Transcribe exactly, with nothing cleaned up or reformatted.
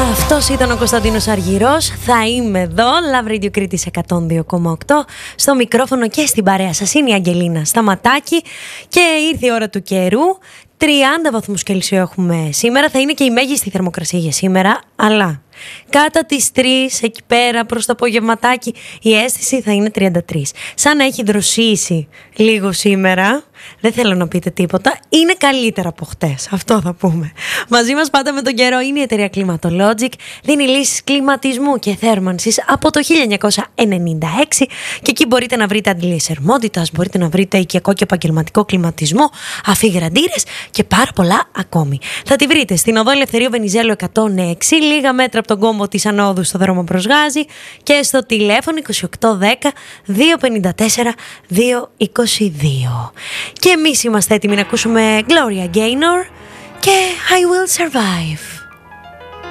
Αυτός ήταν ο Κωνσταντίνος Αργυρός. Θα είμαι εδώ, Love Radio Κρήτης εκατόν δύο κόμμα οκτώ. Στο μικρόφωνο και στην παρέα σας είναι η Αγγελίνα Σταματάκη. Και ήρθε η ώρα του καιρού. τριάντα βαθμούς Κελσίου έχουμε σήμερα. Θα είναι και η μέγιστη θερμοκρασία για σήμερα. Αλλά κάτω τις τρεις, εκεί πέρα προς το απογευματάκι, η αίσθηση θα είναι τριάντα τρία. Σαν να έχει δροσίσει λίγο σήμερα. Δεν θέλω να πείτε τίποτα. Είναι καλύτερα από χτες. Αυτό θα πούμε. Μαζί μας πάντα με τον καιρό είναι η εταιρεία Climatologic. Δίνει λύσεις κλιματισμού και θέρμανσης από το χίλια εννιακόσια ενενήντα έξι. Και εκεί μπορείτε να βρείτε αντιλίες θερμότητας, μπορείτε να βρείτε οικιακό και επαγγελματικό κλιματισμό, αφιγραντήρες και πάρα πολλά ακόμη. Θα τη βρείτε στην οδό Ελευθερίου Βενιζέλου εκατόν έξι, λίγα μέτρα από τον κόμβο της Ανόδου στο δρόμο προς Γάζη, και στο τηλέφωνο είκοσι οκτώ δέκα δύο πενήντα τέσσερα δύο είκοσι δύο. Και εμείς είμαστε έτοιμοι να ακούσουμε Gloria Gaynor και I Will Survive.